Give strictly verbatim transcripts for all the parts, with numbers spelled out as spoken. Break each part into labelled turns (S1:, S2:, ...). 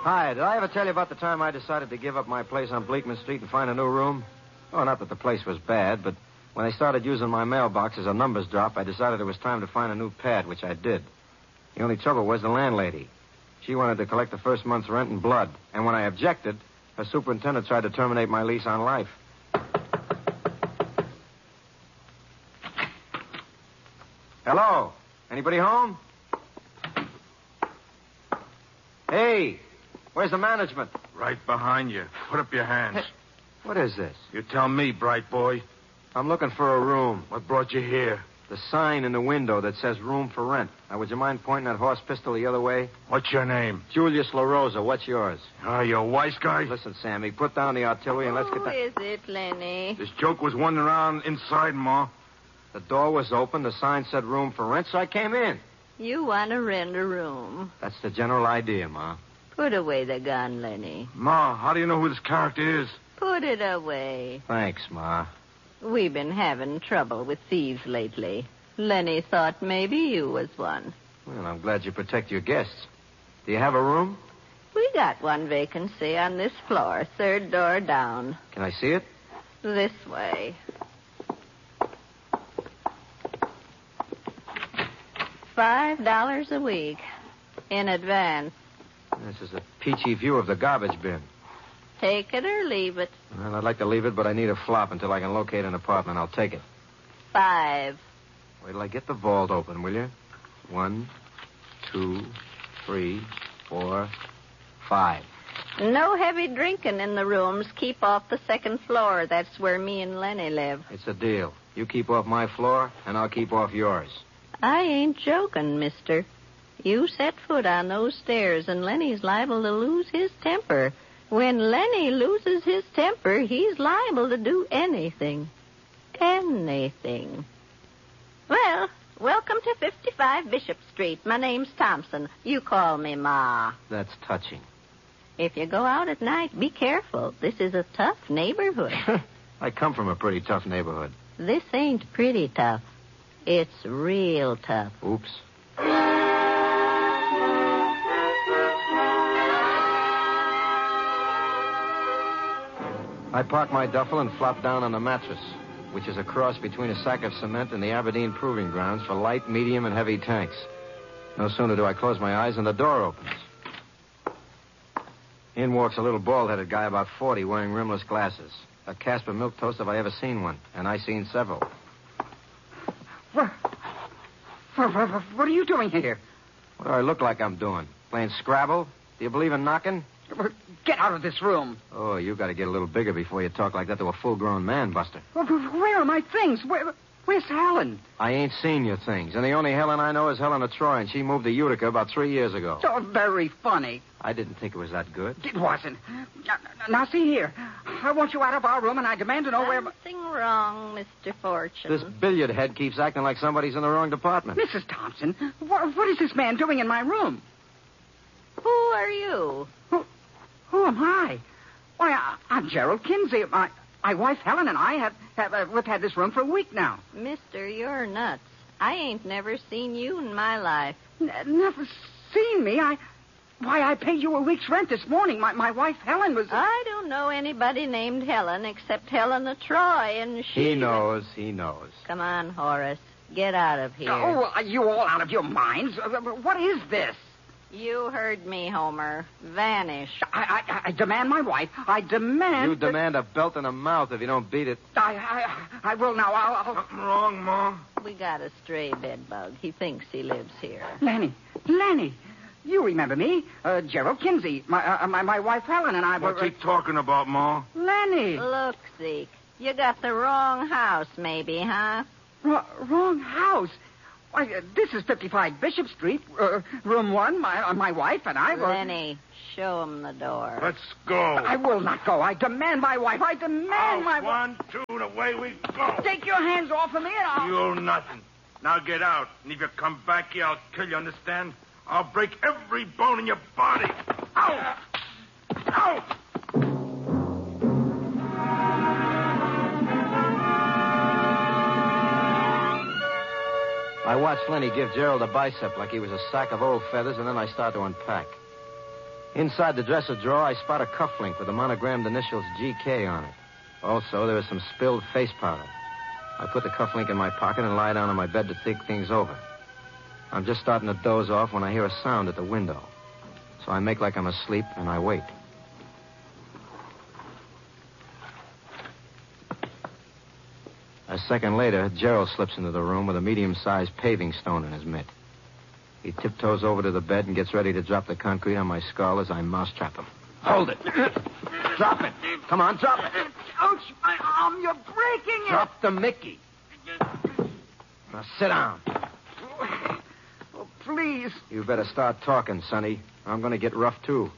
S1: Hi, did I ever tell you about the time I decided to give up my place on Bleakman Street and find a new room? Oh, not that the place was bad, but when they started using my mailbox as a numbers drop, I decided it was time to find a new pad, which I did. The only trouble was the landlady. She wanted to collect the first month's rent in blood, and when I objected, her superintendent tried to terminate my lease on life. Hello? Anybody home? Hey, where's the management?
S2: Right behind you. Put up your hands.
S1: Hey, what is this?
S2: You tell me, bright boy.
S1: I'm looking for a room.
S2: What brought you here?
S1: The sign in the window that says room for rent. Now, would you mind pointing that horse pistol the other way?
S2: What's your name?
S1: Julius LaRosa. What's yours?
S2: Ah, uh, you a wise guy?
S1: Listen, Sammy, put down the artillery and let's get
S3: Who
S1: the...
S3: is it, Lenny?
S2: This joke was wandering around inside, Ma.
S1: The door was open. The sign said room for rent, so I came in.
S3: You want to rent a room.
S1: That's the general idea, Ma.
S3: Put away the gun, Lenny.
S2: Ma, how do you know who this character is?
S3: Put it away.
S1: Thanks, Ma.
S3: We've been having trouble with thieves lately. Lenny thought maybe you was one.
S1: Well, I'm glad you protect your guests. Do you have a room?
S3: We got one vacancy on this floor, third door down.
S1: Can I see it?
S3: This way. Five dollars a week. In advance.
S1: This is a peachy view of the garbage bin.
S3: Take it or leave it.
S1: Well, I'd like to leave it, but I need a flop until I can locate an apartment. I'll take it.
S3: Five.
S1: Wait till I get the vault open, will you? One, two, three, four, five.
S3: No heavy drinking in the rooms. Keep off the second floor. That's where me and Lenny live.
S1: It's a deal. You keep off my floor, and I'll keep off yours.
S3: I ain't joking, mister. You set foot on those stairs, and Lenny's liable to lose his temper. When Lenny loses his temper, he's liable to do anything. Anything. Well, welcome to fifty-five Bishop Street. My name's Thompson. You call me Ma.
S1: That's touching.
S3: If you go out at night, be careful. This is a tough neighborhood.
S1: I come from a pretty tough neighborhood.
S3: This ain't pretty tough. It's real tough.
S1: Oops. I parked my duffel and flopped down on the mattress, which is a cross between a sack of cement and the Aberdeen Proving Grounds for light, medium, and heavy tanks. No sooner do I close my eyes than the door opens. In walks a little bald-headed guy about forty wearing rimless glasses. A Casper milquetoast if I ever seen one, and I seen several.
S4: What, what, what, what are you doing here?
S1: What do I look like I'm doing? Playing Scrabble? Do you believe in knocking?
S4: Get out of this room.
S1: Oh, you got to get a little bigger before you talk like that to a full-grown man, Buster.
S4: Where are my things? Where, where's Helen?
S1: I ain't seen your things, and the only Helen I know is Helen of Troy, and she moved to Utica about three years ago.
S4: So very funny.
S1: I didn't think it was that good.
S4: It wasn't. Now, now, see here. I want you out of our room, and I demand to know where...
S3: Something wrong, Mister Fortune.
S1: This billiard head keeps acting like somebody's in the wrong department.
S4: Missus Thompson, what, what is this man doing in my room?
S3: Who are you?
S4: Who, who am I? Why, I, I'm Gerald Kinsey. My, my wife, Helen, and I have, have uh, we've had this room for a week now.
S3: Mister, you're nuts. I ain't never seen you in my life.
S4: N- never seen me? I... Why, I paid you a week's rent this morning. My my wife, Helen, was...
S3: I don't know anybody named Helen except Helen of Troy, and she...
S1: He knows, he knows.
S3: Come on, Horace. Get out of here.
S4: Oh, are you all out of your minds? Uh, What is this?
S3: You heard me, Homer. Vanish.
S4: I, I, I demand my wife. I demand...
S1: You demand a belt in the mouth if you don't beat it.
S4: I, I, I will now. I'll, I'll...
S2: Something wrong, Ma?
S3: We got a stray bedbug. He thinks he lives here.
S4: Lenny, Lenny, you remember me. Uh, Gerald Kinsey. My, uh, my my wife, Helen, and I were...
S2: What's he talking about, Ma?
S4: Lenny.
S3: Look, Zeke. You got the wrong house, maybe, huh?
S4: R- wrong house. Why, uh, this is fifty-five Bishop Street, uh, room one. My uh, my wife and I were...
S3: Lenny, show him the door.
S2: Let's go.
S4: I will not go. I demand my wife. I demand
S2: Out,
S4: my wife.
S2: one, two, and away we go.
S4: Take your hands off of me and I'll...
S2: You nothing. Now get out. And if you come back here, I'll kill you, understand? I'll break every bone in your body. Out! Out!
S1: I watched Lenny give Gerald a bicep like he was a sack of old feathers, and then I start to unpack. Inside the dresser drawer, I spot a cufflink with the monogrammed initials G K on it. Also, there is some spilled face powder. I put the cufflink in my pocket and lie down on my bed to think things over. I'm just starting to doze off when I hear a sound at the window. So I make like I'm asleep, and I wait. A second later, Gerald slips into the room with a medium-sized paving stone in his mitt. He tiptoes over to the bed and gets ready to drop the concrete on my skull as I mousetrap him. Hold it. Drop it. Come on, drop it.
S4: Ouch, my arm, you're breaking it.
S1: Drop the Mickey. Now sit down.
S4: Oh, please.
S1: You better start talking, Sonny. I'm going to get rough, too.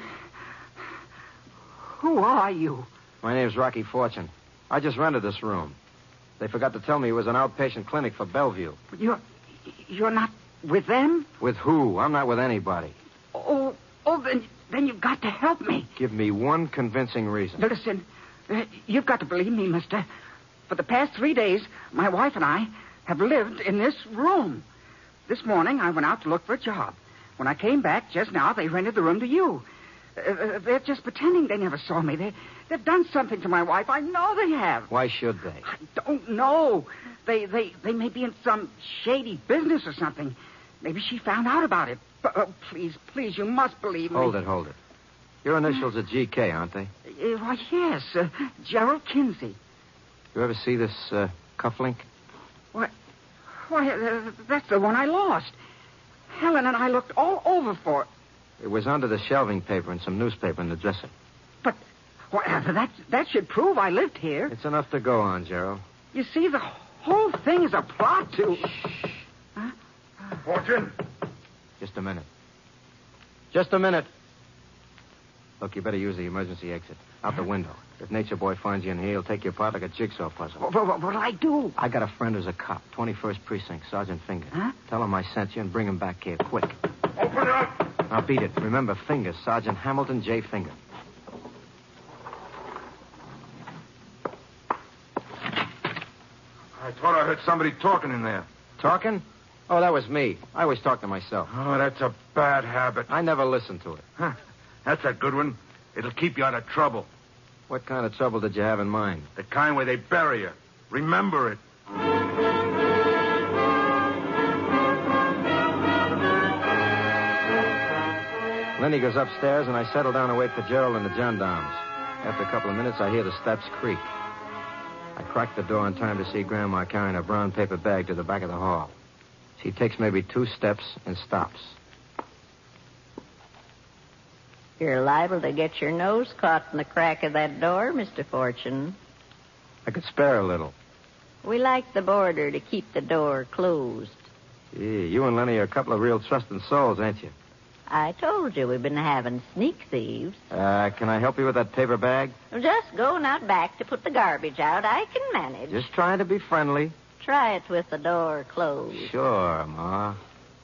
S4: Who are you?
S1: My name's Rocky Fortune. I just rented this room. They forgot to tell me it was an outpatient clinic for Bellevue.
S4: You're, you're not with them?
S1: With who? I'm not with anybody.
S4: Oh, oh, then, then you've got to help me.
S1: Give me one convincing reason.
S4: Now, listen, uh, you've got to believe me, mister. For the past three days, my wife and I have lived in this room. This morning, I went out to look for a job. When I came back just now, they rented the room to you. Uh, they're just pretending they never saw me. They, they've done something to my wife. I know they have.
S1: Why should they?
S4: I don't know. They, they, they may be in some shady business or something. Maybe she found out about it. But, oh, please, please, you must believe me.
S1: Hold it, hold it. Your initials are G K, aren't they?
S4: Uh, why, yes. Uh, Gerald Kinsey.
S1: You ever see this uh, cufflink?
S4: What? Why, uh, that's the one I lost. Helen and I looked all over for it.
S1: It was under the shelving paper and some newspaper in the dresser.
S4: But well, that, that should prove I lived here.
S1: It's enough to go on, Gerald.
S4: You see, the whole thing is a plot to...
S1: Shh.
S4: Huh?
S2: Fortune?
S1: Just a minute. Just a minute. Look, you better use the emergency exit. Out the window. If Nature Boy finds you in here, he'll take you apart like a jigsaw puzzle.
S4: What, what, what'll I do?
S1: I got a friend who's a cop. twenty-first Precinct, Sergeant Finger.
S4: Huh?
S1: Tell him I sent you and bring him back here, quick.
S2: Open up!
S1: Now beat it. Remember, Finger, Sergeant Hamilton J. Finger.
S2: I thought I heard somebody talking in there.
S1: Talking? Oh, that was me. I always talk to myself.
S2: Oh, that's a bad habit.
S1: I never listen to it.
S2: Huh. That's a good one. It'll keep you out of trouble.
S1: What kind of trouble did you have in mind?
S2: The kind where they bury you. Remember it.
S1: Lenny goes upstairs, and I settle down and wait for Gerald and the gendarmes. After a couple of minutes, I hear the steps creak. I crack the door in time to see Grandma carrying a brown paper bag to the back of the hall. She takes maybe two steps and stops.
S3: You're liable to get your nose caught in the crack of that door, Mister Fortune.
S1: I could spare a little.
S3: We like the border to keep the door closed.
S1: Gee, you and Lenny are a couple of real trusting souls, ain't you?
S3: I told you we've been having sneak thieves.
S1: Uh, can I help you with that paper bag?
S3: Just going out back to put the garbage out. I can manage.
S1: Just trying to be friendly.
S3: Try it with the door closed.
S1: Sure, Ma.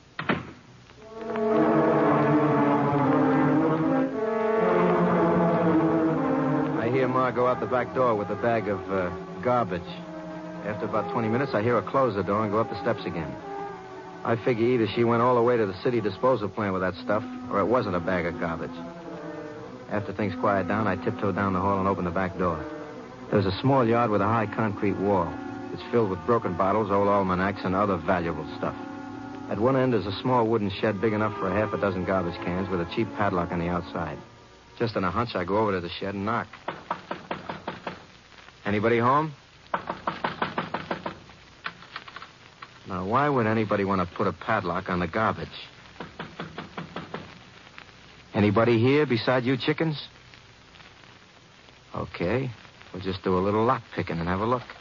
S1: I hear Ma go out the back door with a bag of uh, garbage. After about twenty minutes, I hear her close the door and go up the steps again. I figure either she went all the way to the city disposal plant with that stuff, or it wasn't a bag of garbage. After things quiet down, I tiptoe down the hall and open the back door. There's a small yard with a high concrete wall. It's filled with broken bottles, old almanacs, and other valuable stuff. At one end is a small wooden shed big enough for a half a dozen garbage cans with a cheap padlock on the outside. Just on a hunch, I go over to the shed and knock. Anybody home? Now, why would anybody want to put a padlock on the garbage? Anybody here beside you chickens? Okay. We'll just do a little lock picking and have a look.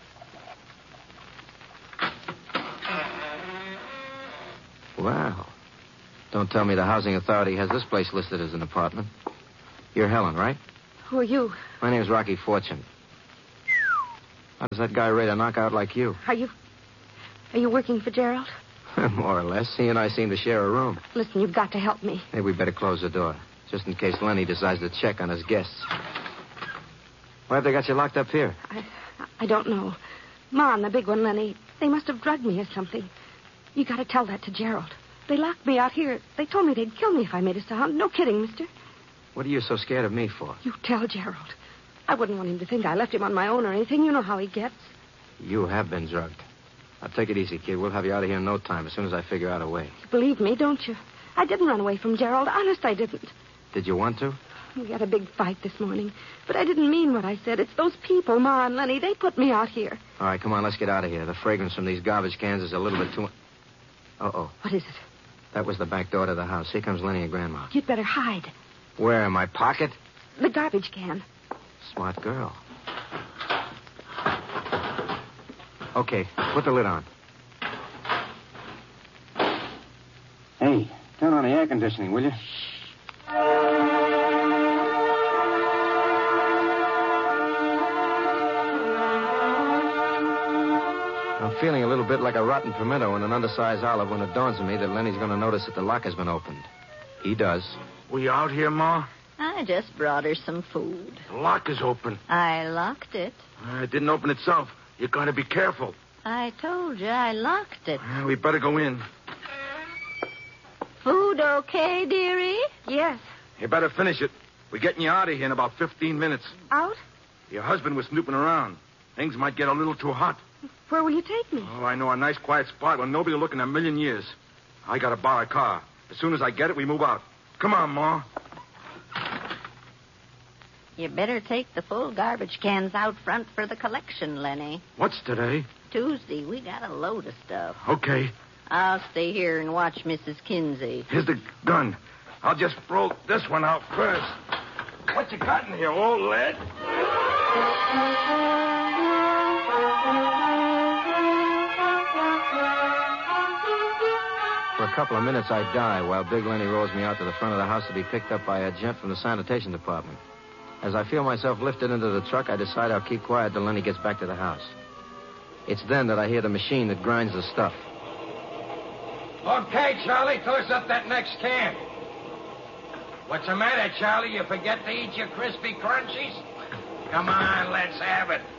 S1: Wow. Don't tell me the housing authority has this place listed as an apartment. You're Helen, right?
S5: Who are you?
S1: My name's Rocky Fortune. How does that guy rate a knockout like you?
S5: Are you... Are you working for Gerald?
S1: More or less. He and I seem to share a room.
S5: Listen, you've got to help me.
S1: Maybe we better close the door, just in case Lenny decides to check on his guests. Why have they got you locked up here?
S5: I, I don't know. Ma and the big one, Lenny, they must have drugged me or something. You got to tell that to Gerald. They locked me out here. They told me they'd kill me if I made a sound. No kidding, mister.
S1: What are you so scared of me for?
S5: You tell Gerald. I wouldn't want him to think I left him on my own or anything. You know how he gets.
S1: You have been drugged. Now, take it easy, kid. We'll have you out of here in no time as soon as I figure out a way.
S5: You believe me, don't you? I didn't run away from Gerald. Honest, I didn't.
S1: Did you want to?
S5: We had a big fight this morning. But I didn't mean what I said. It's those people, Ma and Lenny. They put me out here.
S1: All right, come on, let's get out of here. The fragrance from these garbage cans is a little bit too much. Uh-oh.
S5: What is it?
S1: That was the back door to the house. Here comes Lenny and Grandma.
S5: You'd better hide.
S1: Where, in my pocket?
S5: The garbage can.
S1: Smart girl. Okay, put the lid on. Hey, turn on the air conditioning, will you? I'm feeling a little bit like a rotten pimento and an undersized olive when it dawns on me that Lenny's going to notice that the lock has been opened. He does.
S2: We out here, Ma?
S3: I just brought her some food.
S2: The lock is open.
S3: I locked it.
S2: Uh, it didn't open itself. You got to be careful.
S3: I told you I locked it.
S2: Uh, we better go in.
S3: Food okay, dearie?
S5: Yes.
S2: You better finish it. We're getting you out of here in about fifteen minutes.
S5: Out?
S2: Your husband was snooping around. Things might get a little too hot.
S5: Where will you take me?
S2: Oh, I know a nice quiet spot where nobody will look in a million years. I got to borrow a car. As soon as I get it, we move out. Come on, Ma.
S3: You better take the full garbage cans out front for the collection, Lenny.
S2: What's today?
S3: Tuesday, we got a load of stuff.
S2: Okay.
S3: I'll stay here and watch Missus Kinsey.
S2: Here's the gun. I'll just throw this one out first. What you got in here, old lead?
S1: For a couple of minutes, I die while Big Lenny rolls me out to the front of the house to be picked up by a gent from the sanitation department. As I feel myself lifted into the truck, I decide I'll keep quiet till Lenny gets back to the house. It's then that I hear the machine that grinds the stuff.
S6: Okay, Charlie, toss up that next can. What's the matter, Charlie? You forget to eat your crispy crunchies? Come on, let's have it.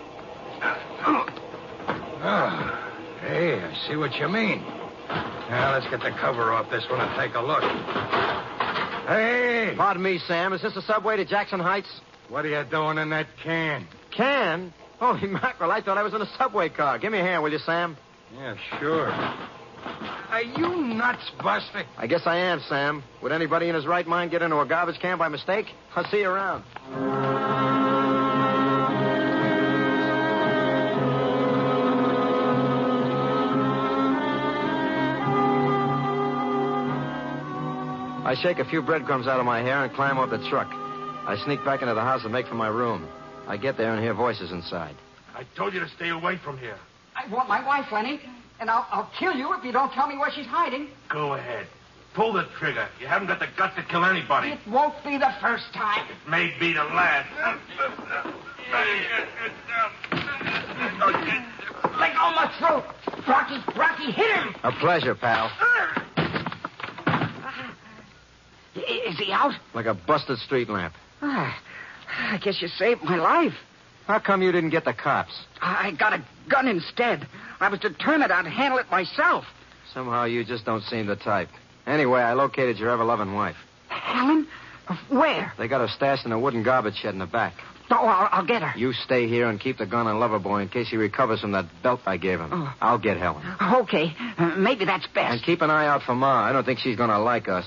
S6: Oh, hey, I see what you mean. Now, let's get the cover off this one and take a look. Hey!
S1: Pardon me, Sam. Is this the subway to Jackson Heights?
S6: What are you doing in that can?
S1: Can? Holy mackerel, I thought I was in a subway car. Give me a hand, will you, Sam?
S6: Yeah, sure. Are you nuts, Buster?
S1: I guess I am, Sam. Would anybody in his right mind get into a garbage can by mistake? I'll see you around. I shake a few breadcrumbs out of my hair and climb off the truck. I sneak back into the house and make for my room. I get there and hear voices inside.
S2: I told you to stay away from here.
S4: I want my wife, Lenny, and I'll, I'll kill you if you don't tell me where she's hiding.
S2: Go ahead. Pull the trigger. You haven't got the guts to kill anybody.
S4: It won't be the first time.
S2: It may be the last.
S4: Let go of my throat. Rocky, Rocky, hit him.
S1: A pleasure, pal.
S4: Is he out?
S1: Like a busted street lamp.
S4: Ah, I guess you saved my life.
S1: How come you didn't get the cops?
S4: I got a gun instead. I was determined I'd handle it myself.
S1: Somehow you just don't seem the type. Anyway, I located your ever-loving wife.
S4: Helen? Where?
S1: They got her stashed in a wooden garbage shed in the back.
S4: Oh, I'll, I'll get her.
S1: You stay here and keep the gun on Loverboy in case he recovers from that belt I gave him.
S4: Oh.
S1: I'll get Helen.
S4: Okay. Uh, maybe that's best.
S1: And keep an eye out for Ma. I don't think she's going to like us.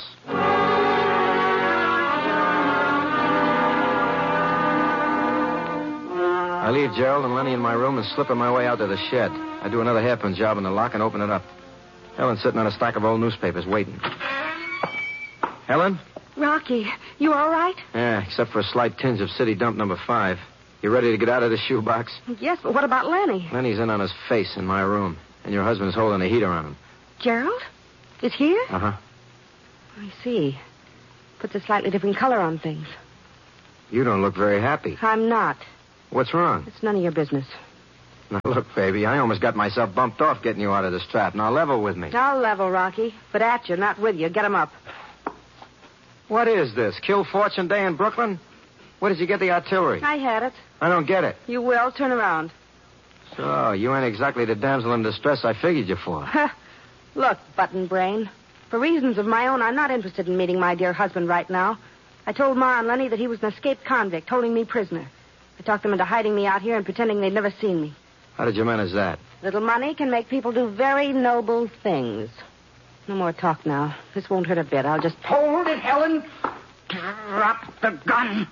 S1: I leave Gerald and Lenny in my room and slip in my way out to the shed. I do another hairpin job in the lock and open it up. Helen's sitting on a stack of old newspapers waiting. Helen?
S5: Rocky, you all right?
S1: Yeah, except for a slight tinge of city dump number five. You ready to get out of this shoebox?
S5: Yes, but what about Lenny?
S1: Lenny's in on his face in my room, and your husband's holding a heater on him.
S5: Gerald? Is here?
S1: Uh-huh.
S5: I see. Puts a slightly different color on things.
S1: You don't look very happy.
S5: I'm not.
S1: What's wrong?
S5: It's none of your business.
S1: Now, look, baby, I almost got myself bumped off getting you out of this trap. Now, level with me.
S5: I'll level, Rocky. But at you, not with you. Get him up.
S1: What is this? Kill Fortune Day in Brooklyn? Where did you get the artillery?
S5: I had it.
S1: I don't get it.
S5: You will. Turn around.
S1: So, you ain't exactly the damsel in distress I figured you for.
S5: Look, button brain. For reasons of my own, I'm not interested in meeting my dear husband right now. I told Ma and Lenny that he was an escaped convict holding me prisoner. I talked them into hiding me out here and pretending they'd never seen me.
S1: How did you manage that?
S5: Little money can make people do very noble things. No more talk now. This won't hurt a bit. I'll just...
S4: Hold it, Helen. Drop the gun.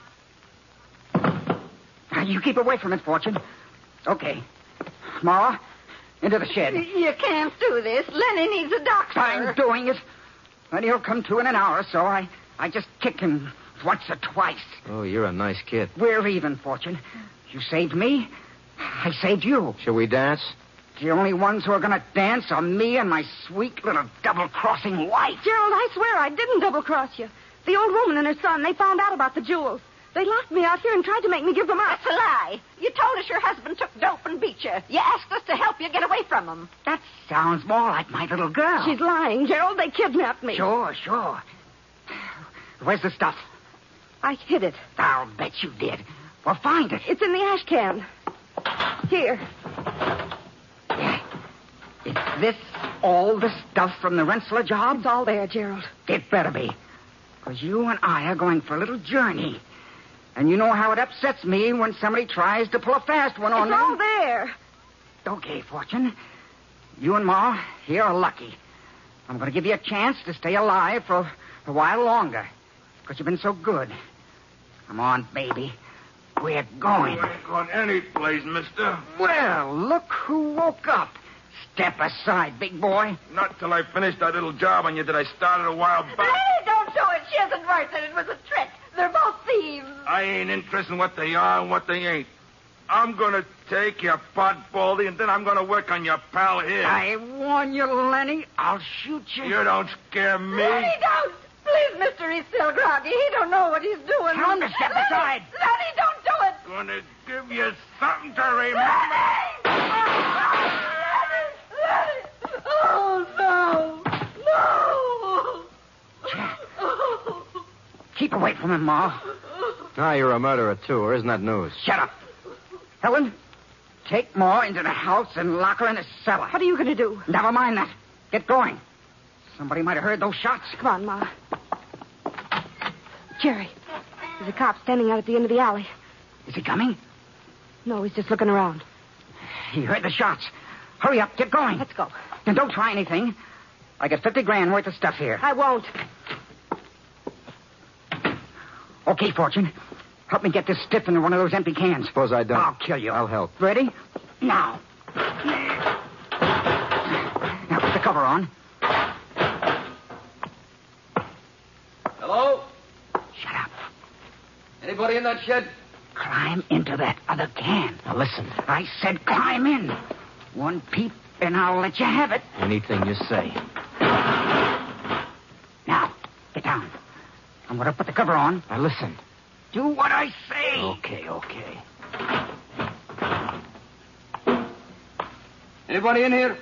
S4: Now, you keep away from it, Fortune. Okay. Ma, into the shed.
S3: You can't do this. Lenny needs a doctor.
S4: I'm doing it. And he'll come to in an hour or so. I, I just kicked him once or twice.
S1: Oh, you're a nice kid.
S4: We're even, Fortune. You saved me. I saved you.
S1: Shall we dance?
S4: The only ones who are going to dance are me and my sweet little double-crossing wife.
S5: Gerald, I swear I didn't double-cross you. The old woman and her son, they found out about the jewels. They locked me out here and tried to make me give them up.
S3: That's a lie. You told us your husband took dope and beat you. You asked us to help you get away from him.
S4: That sounds more like my little girl.
S5: She's lying, Gerald. They kidnapped me.
S4: Sure, sure. Where's the stuff?
S5: I hid it.
S4: I'll bet you did. Well, find it.
S5: It's in the ash can. Here.
S4: Is this all the stuff from the Rensselaer job?
S5: It's all there, Gerald.
S4: It better be. Because you and I are going for a little journey. And you know how it upsets me when somebody tries to pull a fast one on me.
S5: It's all there.
S4: Okay, Fortune. You and Ma here are lucky. I'm going to give you a chance to stay alive for a, a while longer. Because you've been so good. Come on, baby. We're going.
S2: You ain't going any place, mister.
S4: Well, look who woke up. Step aside, big boy.
S2: Not till I finished that little job on you that I started a while back.
S3: Hey, don't do it. She isn't right that it was a trick. They're both thieves.
S2: I ain't interested in what they are and what they ain't. I'm going to take your pot, Baldy, and then I'm going to work on your pal here.
S4: I warn you, Lenny. I'll shoot you.
S2: You don't scare me.
S3: Lenny, don't. Please, mister, he's still groggy. He don't know what he's doing.
S4: Tell him to step
S3: Lenny,
S4: aside.
S3: Lenny, don't do it.
S2: Gonna give you something to remember.
S3: Lenny! Lenny! Oh, no. No.
S4: Keep away from him, Ma.
S1: Now you're a murderer, too, or isn't that news?
S4: Shut up. Helen, take Ma into the house and lock her in the cellar.
S5: What are you going to do?
S4: Never mind that. Get going. Somebody might have heard those shots.
S5: Come on, Ma. Jerry, there's a cop standing out at the end of the alley.
S4: Is he coming?
S5: No, he's just looking around.
S4: He heard the shots. Hurry up. Get going.
S5: Let's go.
S4: And don't try anything. I got fifty grand worth of stuff here.
S5: I won't.
S4: Okay, Fortune. Help me get this stiff into one of those empty cans.
S1: Suppose I don't.
S4: I'll kill you.
S1: I'll help.
S4: Ready? Now. Now put the cover on.
S7: Hello?
S4: Shut up.
S7: Anybody in that shed?
S4: Climb into that other can.
S1: Now listen.
S4: I said climb in. One peep, and I'll let you have it.
S1: Anything you say.
S4: Now, get down. I'm going to put the cover on.
S1: Now listen.
S4: Do what I say.
S1: Okay, okay.
S7: Anybody in here?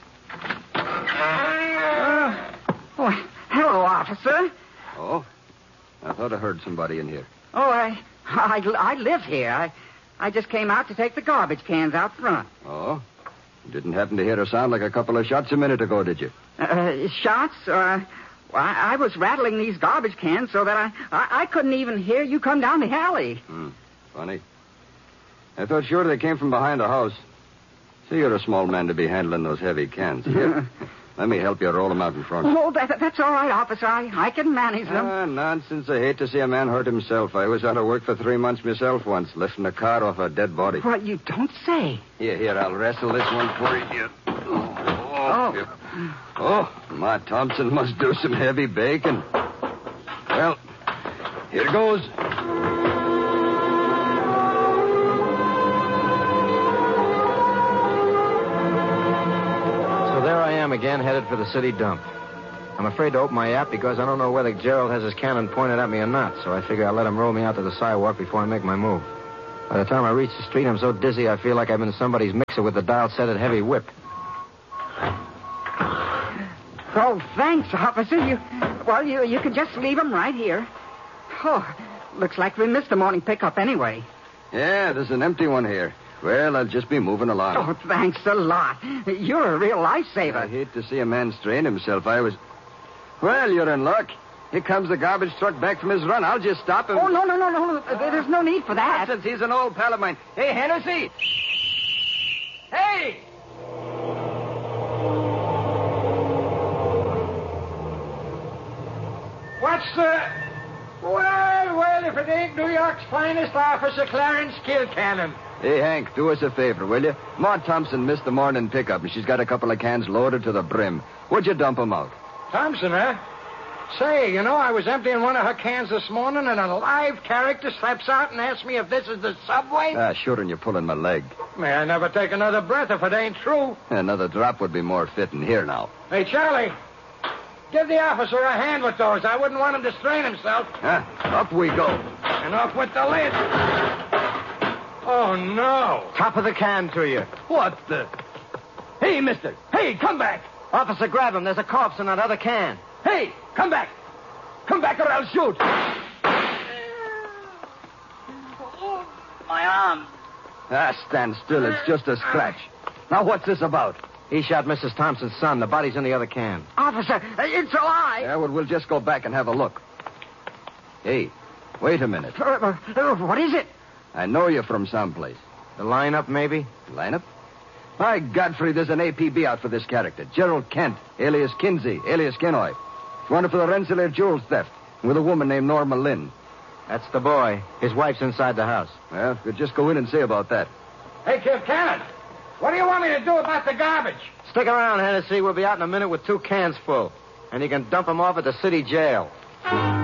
S4: Uh, oh, hello, officer.
S8: Oh? I thought I heard somebody in here.
S4: Oh, I, I, I live here. I, I just came out to take the garbage cans out front.
S8: Oh? You didn't happen to hear a sound like a couple of shots a minute ago, did you?
S4: Uh, shots? Uh, well, I, I was rattling these garbage cans so that I, I, I couldn't even hear you come down the alley.
S8: Hmm. Funny. I thought sure they came from behind the house. See, you're a small man to be handling those heavy cans. Here, let me help you roll them out in front.
S4: Oh, that, that's all right, officer. I, I can manage them.
S8: Ah, nonsense. I hate to see a man hurt himself. I was out of work for three months myself once, lifting a car off a dead body.
S4: Well, you don't say.
S8: Here, here, I'll wrestle this one for you. Oh, oh, here. Oh, Ma Thompson must do some heavy baking. Well, here goes.
S1: So there I am again, headed for the city dump. I'm afraid to open my app because I don't know whether Gerald has his cannon pointed at me or not, so I figure I'll let him roll me out to the sidewalk before I make my move. By the time I reach the street, I'm so dizzy I feel like I'm in somebody's mixer with the dial-setted heavy whip.
S4: Oh, thanks, officer. You, well, you, you can just leave them right here. Oh, looks like we missed the morning pickup anyway.
S8: Yeah, there's an empty one here. Well, I'll just be moving along.
S4: Oh, thanks a lot. You're a real lifesaver.
S8: I hate to see a man strain himself. I was... Well, you're in luck. Here comes the garbage truck back from his run. I'll just stop him.
S4: Oh, no, no, no, no. no. Uh, There's no need for that.
S8: Since he's an old pal of mine. Hey, Hennessy! Hey!
S6: What's the... Well, well, if it ain't New York's finest officer, Clarence Kilcannon.
S8: Hey, Hank, do us a favor, will you? Ma Thompson missed the morning pickup, and she's got a couple of cans loaded to the brim. Would you dump 'em out?
S6: Thompson, huh? Say, you know, I was emptying one of her cans this morning, and a live character steps out and asks me if this is the subway.
S8: Ah, sure, and you're pulling my leg.
S6: May I never take another breath if it ain't true.
S8: Another drop would be more fitting. Here now.
S6: Hey, Charlie, give the officer a hand with those. I wouldn't want him to strain himself.
S8: Huh? Up we go.
S6: And off with the lid. Oh, no.
S1: Top of the can to you.
S8: What the? Hey, mister. Hey, come back.
S1: Officer, grab him. There's a corpse in that other can.
S8: Hey, come back. Come back or I'll shoot.
S4: Oh, my arm.
S8: Ah, stand still. It's just a scratch. Now, what's this about?
S1: He shot Missus Thompson's son. The body's in the other can.
S4: Officer, it's alive.
S8: Yeah, well, we'll just go back and have a look. Hey, wait a minute.
S4: Uh, uh, what is it?
S8: I know you from someplace.
S1: The lineup, maybe?
S8: Lineup? By Godfrey, there's an A P B out for this character. Gerald Kent, alias Kinsey, alias Kenoy. Wanted for the Rensselaer jewels theft with a woman named Norma Lynn.
S1: That's the boy. His wife's inside the house.
S8: Well, we'll just go in and see about that.
S6: Hey, Kilcannon, what do you want me to do about the garbage?
S1: Stick around, Hennessy. We'll be out in a minute with two cans full. And you can dump them off at the city jail.